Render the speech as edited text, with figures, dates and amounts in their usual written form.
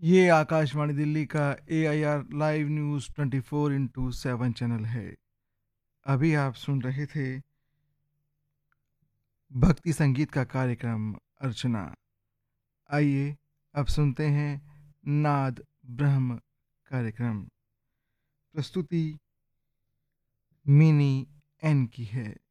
ये आकाशवाणी दिल्ली का AIR live news 24/7 channel है। अभी आप सुन रहे थे भक्ति संगीत का कार्यक्रम अर्चना। आइए अब सुनते हैं नाद ब्रह्म कार्यक्रम। प्रस्तुति मिनी एन की है।